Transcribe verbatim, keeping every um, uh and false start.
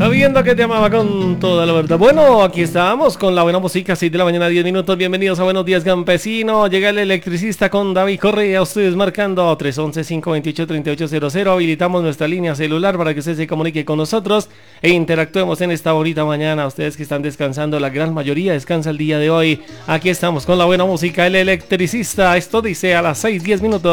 Sabiendo que te amaba con toda la verdad. Bueno, aquí estamos con la buena música, seis de la mañana, diez minutos. Bienvenidos a Buenos Días Campesino. Llega el electricista con David Correa. Ustedes marcando tres once, cinco veintiocho, treinta y ocho cero cero. Habilitamos nuestra línea celular para que usted se comunique con nosotros e interactuemos en esta bonita mañana. Ustedes que están descansando, la gran mayoría descansa el día de hoy. Aquí estamos con la buena música, el electricista. Esto dice a las seis, diez minutos.